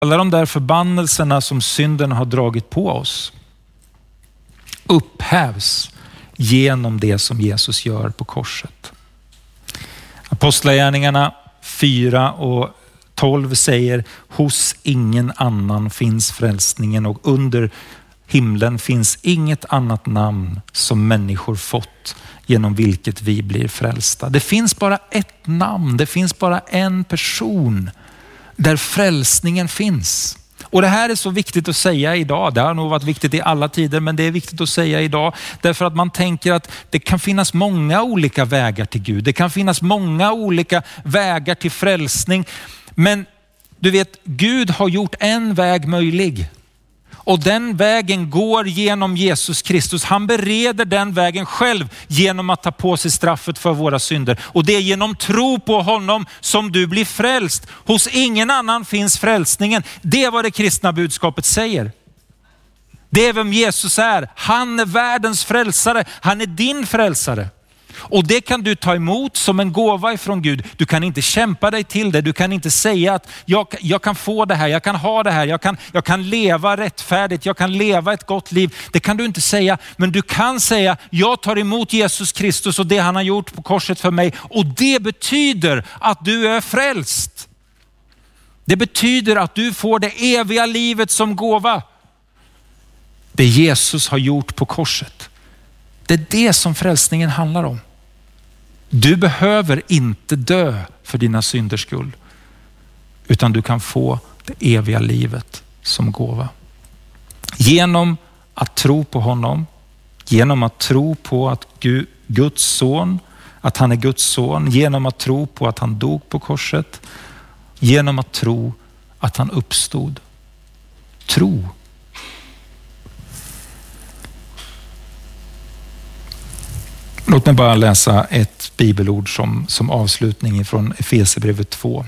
Alla de där förbannelserna som synden har dragit på oss upphävs genom det som Jesus gör på korset. Apostlagärningarna 4:12 säger: hos ingen annan finns frälsningen och under himlen finns inget annat namn som människor fått genom vilket vi blir frälsta. Det finns bara ett namn, det finns bara en person där frälsningen finns. Och det här är så viktigt att säga idag. Det har nog varit viktigt i alla tider, men det är viktigt att säga idag. Därför att man tänker att det kan finnas många olika vägar till Gud. Det kan finnas många olika vägar till frälsning. Men du vet, Gud har gjort en väg möjlig. Och den vägen går genom Jesus Kristus. Han bereder den vägen själv genom att ta på sig straffet för våra synder. Och det är genom tro på honom som du blir frälst. Hos ingen annan finns frälsningen. Det är vad det kristna budskapet säger. Det är vem Jesus är. Han är världens frälsare. Han är din frälsare. Och det kan du ta emot som en gåva ifrån Gud. Du kan inte kämpa dig till det. Du kan inte säga att jag kan få det här, jag kan ha det här, jag kan leva rättfärdigt, jag kan leva ett gott liv. Det kan du inte säga, men du kan säga: jag tar emot Jesus Kristus och det han har gjort på korset för mig. Och det betyder att du är frälst. Det betyder att du får det eviga livet som gåva. Det Jesus har gjort på korset. Det är det som frälsningen handlar om. Du behöver inte dö för dina synders skull, utan du kan få det eviga livet som gåva. Genom att tro på honom, genom att tro på att Guds son, att han är Guds son, genom att tro på att han dog på korset, genom att tro att han uppstod. Tro. Låt mig bara läsa ett bibelord som avslutning från Efesierbrevet 2.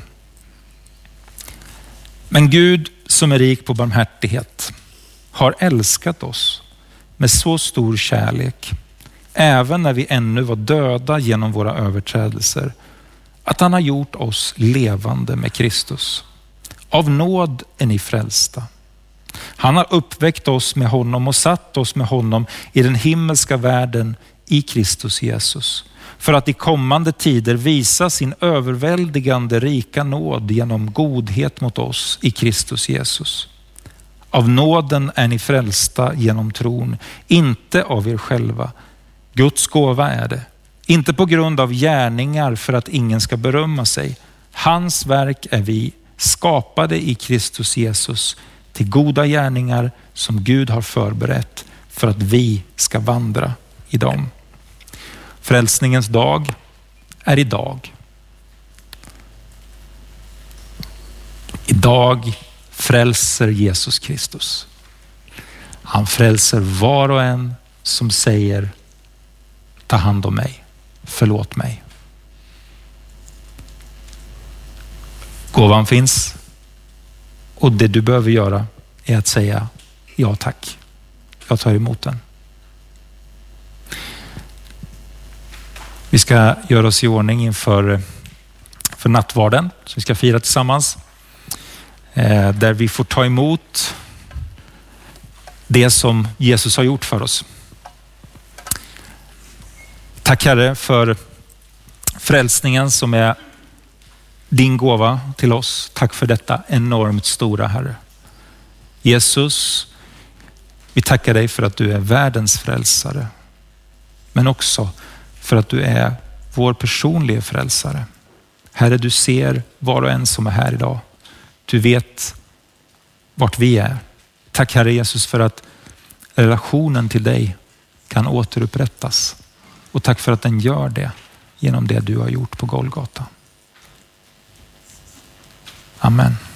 Men Gud som är rik på barmhärtighet har älskat oss med så stor kärlek, även när vi ännu var döda genom våra överträdelser, att han har gjort oss levande med Kristus. Av nåd är ni frälsta. Han har uppväckt oss med honom och satt oss med honom i den himmelska världen i Kristus Jesus, för att i kommande tider visa sin överväldigande rika nåd genom godhet mot oss i Kristus Jesus. Av nåden är ni frälsta genom tron, inte av er själva. Guds gåva är det, inte på grund av gärningar för att ingen ska berömma sig. Hans verk är vi, skapade i Kristus Jesus till goda gärningar som Gud har förberett för att vi ska vandra i dem. Frälsningens dag är idag. Idag frälser Jesus Kristus. Han frälser var och en som säger: ta hand om mig, förlåt mig. Gåvan finns, och det du behöver göra är att säga: ja tack, jag tar emot den. Vi ska göra oss i ordning inför nattvarden som vi ska fira tillsammans. Där vi får ta emot det som Jesus har gjort för oss. Tack Herre för frälsningen som är din gåva till oss. Tack för detta enormt stora, Herre. Jesus, vi tackar dig för att du är världens frälsare. Men också för att du är vår personliga frälsare. Herre, du ser var och en som är här idag. Du vet vart vi är. Tack Herre Jesus för att relationen till dig kan återupprättas. Och tack för att den gör det genom det du har gjort på Golgata. Amen.